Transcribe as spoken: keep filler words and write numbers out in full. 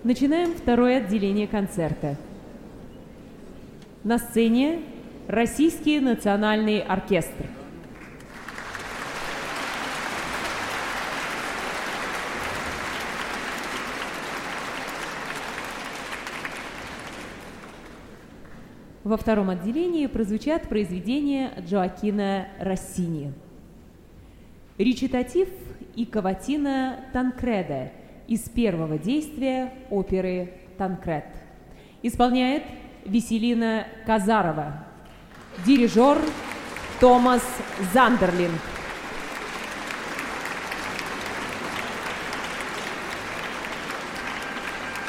Начинаем второе отделение концерта. На сцене Российский национальный оркестр. Во втором отделении прозвучат произведения Джоаккино Россини. Речитатив и каватина Танкреда из первого действия оперы «Танкред». Исполняет Веселина Казарова. Дирижер Томас Зандерлинг.